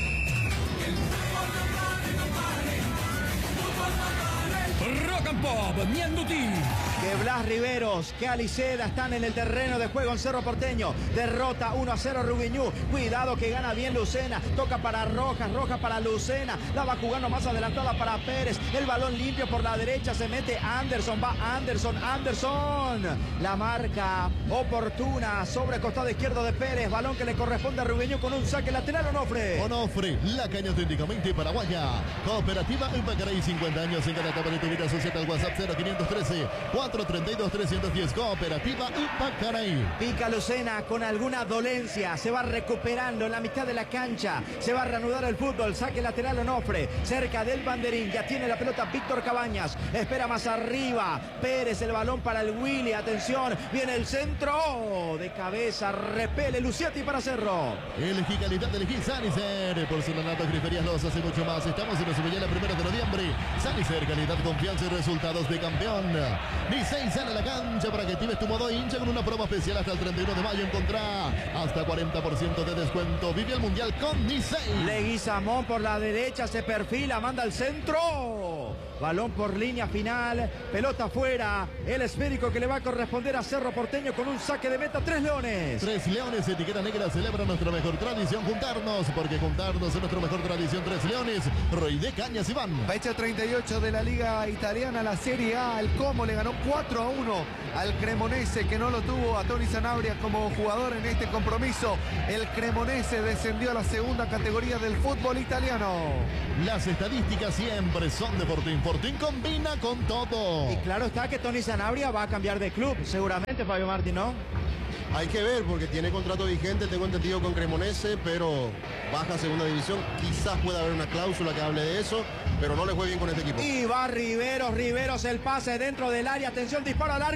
Rock and Pop, Ñandutí. Que Blas Riveros, que Aliceda están en el terreno de juego en Cerro Porteño. Derrota uno a cero Rubio Ñu. Cuidado que gana bien Lucena. Toca para Rojas, Rojas para Lucena. La va jugando más adelantada para Pérez. El balón limpio por la derecha. Se mete Anderson. Va Anderson, Anderson. La marca oportuna sobre el costado izquierdo de Pérez. Balón que le corresponde a Rubio Ñu con un saque lateral. Onofre. Onofre, la caña auténticamente paraguaya. Cooperativa Ipacaray, cincuenta años en cada etapa de tu vida. Asociada al WhatsApp cero quinientos trece, cuatrocientos treinta y dos, trescientos diez. Cooperativa Ipacaray. Pica Lucena con alguna dolencia. Se va recuperando en la mitad de la cancha. Se va a reanudar el fútbol. Saque lateral Onofre. Cerca del banderín. Ya tiene la pelota Víctor Cabañas. Espera más arriba. Pérez, el balón para el Willy. Atención. Viene el centro. De cabeza. Repele Luciati para Cerro. Elegí calidad, elegí Sanicer. Porcelanato Griferías Los hace mucho más. Estamos en la subida primera de noviembre. Sanicer, calidad, confianza y resultados de campeón. Licey sale a la cancha para que actives tu modo hincha con una promo especial hasta el treinta y uno de mayo. Encontrá hasta cuarenta por ciento de descuento. Vive el Mundial con Licey. Leguizamón por la derecha, se perfila, manda al centro. Balón por línea final, pelota afuera. El esférico que le va a corresponder a Cerro Porteño con un saque de meta. Tres Leones. Tres Leones, etiqueta negra, celebra nuestra mejor tradición. Juntarnos, porque juntarnos es nuestra mejor tradición. Tres Leones, Roy de Cañas, Iván. Fecha treinta y ocho de la Liga Italiana, la Serie A. El Como le ganó cuatro a uno al Cremonese, que no lo tuvo a Tony Sanabria como jugador en este compromiso. El Cremonese descendió a la segunda categoría del fútbol italiano. Las estadísticas siempre son de Fortín. Fortín combina con todo. Y claro está que Tony Sanabria va a cambiar de club, seguramente, Fabio Martín, ¿no? Hay que ver porque tiene contrato vigente, tengo entendido, con Cremonese, pero baja a segunda división. Quizás pueda haber una cláusula que hable de eso, pero no le fue bien con este equipo. Y va Riveros, Riveros, el pase dentro del área, atención, disparo al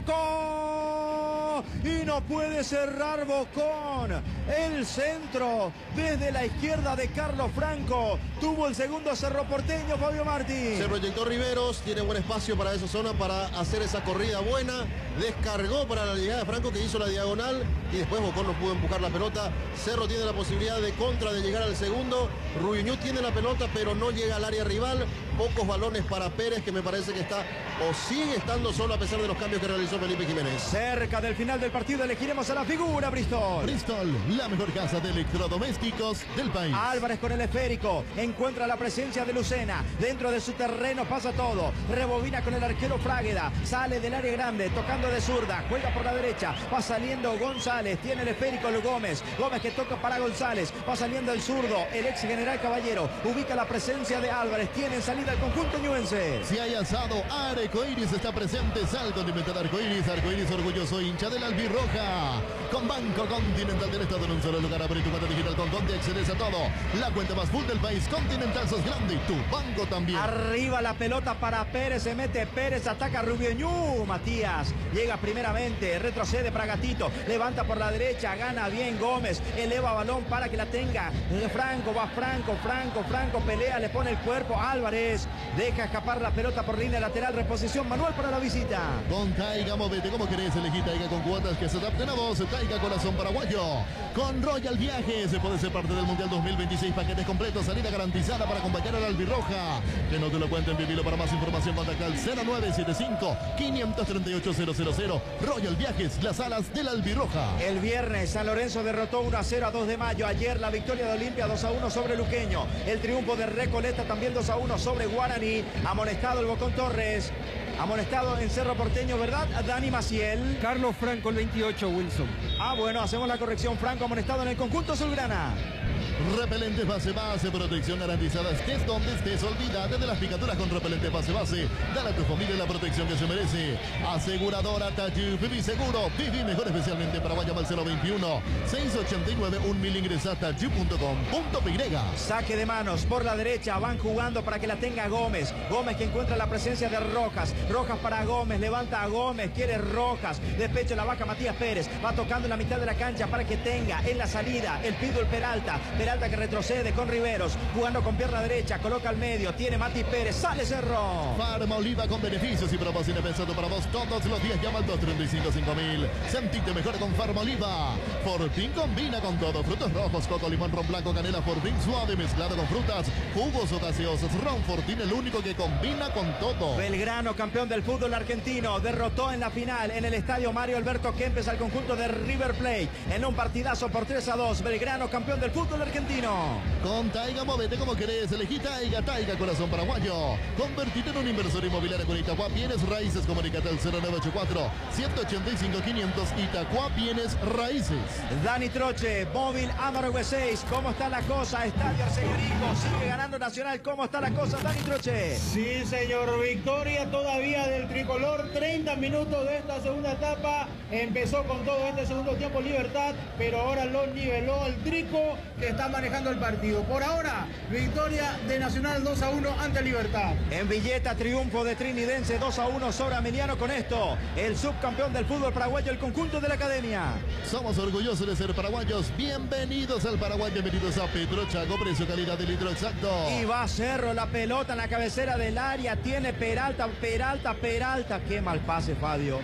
arco. Y no puede cerrar Bocón. El centro desde la izquierda de Carlos Franco. Tuvo el segundo Cerro Porteño, Fabio Martín. Se proyectó Riveros, tiene buen espacio para esa zona, para hacer esa corrida buena. Descargó para la llegada de Franco, que hizo la diagonal, y después Bocón no pudo empujar la pelota. Cerro tiene la posibilidad de contra, de llegar al segundo. Rubioñú tiene la pelota, pero no llega al área rival. Pocos balones para Pérez, que me parece que está o sigue estando solo a pesar de los cambios que realizó Felipe Jiménez. Cerca del final del partido elegiremos a la figura, Bristol. Bristol, la mejor casa de electrodomésticos del país. Álvarez con el esférico, encuentra la presencia de Lucena. Dentro de su terreno pasa todo. Rebobina con el arquero Frágueda. Sale del área grande, tocando de zurda. Juega por la derecha. Va saliendo González. Tiene el esférico el Gómez. Gómez que toca para González. Va saliendo el zurdo. El ex general Caballero. Ubica la presencia de Álvarez. Tiene en salida el conjunto ñuense. Si hay asado, Arcoiris está presente. Sal Condimental Arcoiris. Arcoiris orgulloso hincha del albirroja. Con Banco Continental del Estado en un solo lugar. Abre tu cuenta digital con Conti, accedes a todo. La cuenta más full del país. Continental sos grande y tu banco también. Arriba la pelota para Pérez. Se mete Pérez. Ataca Rubioñú. Matías llega primeramente. Retrocede para Gatito. Levanta por la derecha. Gana bien Gómez. Eleva balón para que la tenga Franco. Va Franco. Franco. Franco pelea. Le pone el cuerpo. Álvarez deja escapar la pelota por línea lateral. Reposición manual para la visita. Con Taiga, movete como querés. Elegí Taiga con cuotas que se adapten a vos. Taiga Corazón Paraguayo. Con Royal Viajes se puede ser parte del Mundial dos mil veintiséis. Paquetes completos, salida garantizada para acompañar al albirroja. Que no te lo cuenten, vivilo. Para más información contacta al cero nueve siete cinco, cinco tres ocho, cero cero cero. Royal Viajes, las alas del albirroja. El viernes San Lorenzo derrotó uno a cero a dos de mayo. Ayer la victoria de Olimpia dos a uno sobre Luqueño. El triunfo de Recoleta también dos a uno sobre Guaraní. Amonestado el Bocón Torres. Amonestado en Cerro Porteño, ¿verdad? Dani Maciel. Carlos Franco, el veintiocho, Wilson. Ah, bueno, hacemos la corrección. Franco amonestado en el conjunto azulgrana. Repelente base base, protección garantizada. Estés donde estés, olvídate de las picaduras con repelente base base. Dale a tu familia la protección que se merece. Aseguradora Tayú, viví seguro, viví mejor, especialmente para Guayama al cero veintiuno, seiscientos ochenta y nueve, un mil. Ingresa a tayú punto com punto p y. Saque de manos por la derecha, van jugando para que la tenga Gómez. Gómez que encuentra la presencia de Rojas. Rojas para Gómez, levanta a Gómez, quiere Rojas. Despecho la vaca Matías Pérez. Va tocando en la mitad de la cancha para que tenga en la salida el Pitbull Peralta. Peralta que retrocede con Riveros, jugando con pierna derecha, coloca al medio, tiene Mati Pérez, sale Cerro. Farma Oliva con beneficios y promociones pensando para vos todos los días. Llama al dos tres cinco, cinco mil. Sentite mejor con Farma Oliva. Fortín combina con todo. Frutos rojos, coco, limón, ron blanco, canela. Fortín suave mezclado con frutas, jugos o gaseosos. Ron Fortín, el único que combina con todo. Belgrano, campeón del fútbol argentino, derrotó en la final en el estadio Mario Alberto Kempes al conjunto de River Plate en un partidazo por tres a dos. Belgrano, campeón del fútbol argentino. Con Taiga, movete como querés. Elegí Taiga, Taiga Corazón Paraguayo. Convertite en un inversor inmobiliario con Itaqua Bienes Raíces. Comunicate al cero nueve ocho cuatro, ciento ochenta y cinco, quinientos. Itaqua Bienes Raíces. Dani Troche, móvil Amargue seis. ¿Cómo está la cosa? Estadio Arsenio Rico. Sigue ganando Nacional. ¿Cómo está la cosa, Dani Troche? Sí, señor. Victoria todavía del tricolor. treinta minutos de esta segunda etapa. Empezó con todo este segundo tiempo Libertad, pero ahora lo niveló el Trico, que está manejando el partido. Por ahora, victoria de Nacional dos a uno ante Libertad. En Villeta, triunfo de Trinidense dos a uno sobre Ameliano. Con esto, el subcampeón del fútbol paraguayo, el conjunto de la academia. Somos orgullosos de ser paraguayos. Bienvenidos al Paraguay, bienvenidos a Petrochaco, precio calidad de litro exacto. Y va Cerro, la pelota en la cabecera del área. Tiene Peralta, Peralta, Peralta. Qué mal pase, Fabio.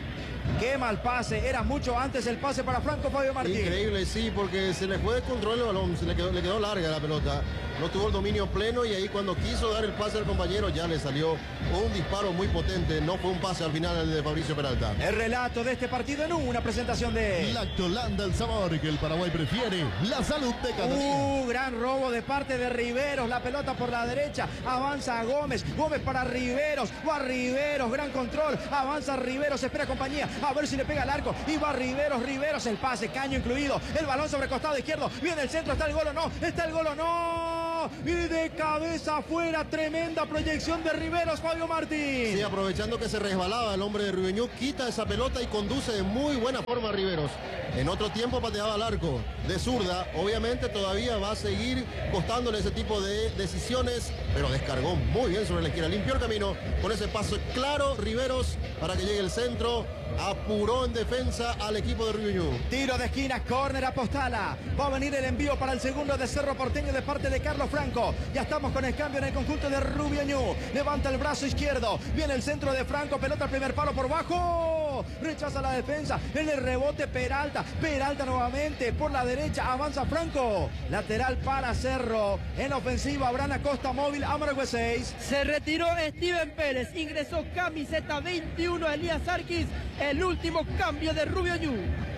Qué mal pase, era mucho antes el pase para Franco Fabio Martín. Increíble, sí, porque se le fue de control el balón, se le quedó, le quedó larga la pelota. No tuvo el dominio pleno y ahí cuando quiso dar el pase al compañero ya le salió un disparo muy potente. No fue un pase al final el de Fabricio Peralta. El relato de este partido en una presentación de Lactolanda, el sabor que el Paraguay prefiere. La salud de cada día. Uh, gran robo de parte de Riveros. La pelota por la derecha. Avanza Gómez. Gómez para Riveros. Va Riveros. Gran control. Avanza Riveros. Espera compañía. A ver si le pega al arco. Y va Riveros. Riveros. El pase. Caño incluido. El balón sobre costado izquierdo. Viene el centro. ¿Está el gol o no? ¿Está el gol o no? Y de cabeza afuera. Tremenda proyección de Riveros. Fabio Martín. Sí, aprovechando que se resbalaba el hombre de Rubeñú, quita esa pelota y conduce de muy buena forma a Riveros. En otro tiempo pateaba al arco de zurda. Obviamente todavía va a seguir costándole ese tipo de decisiones, pero descargó muy bien sobre la esquina. Limpió el camino con ese paso claro Riveros para que llegue el centro. Apuró en defensa al equipo de Rubeñú. Tiro de esquina, córner a Postala. Va a venir el envío para el segundo de Cerro Porteño de parte de Carlos Franco. Ya estamos con el cambio en el conjunto de Rubeñú. Levanta el brazo izquierdo. Viene el centro de Franco. Pelota al primer palo por bajo. Rechaza la defensa. En el rebote Peralta. Peralta nuevamente por la derecha. Avanza Franco. Lateral para Cerro. En ofensiva Abraham Acosta móvil. Amargue seis. Se retiró Steven Pérez. Ingresó camiseta veintiuno Elías Arquis. El último cambio de Rubeñú.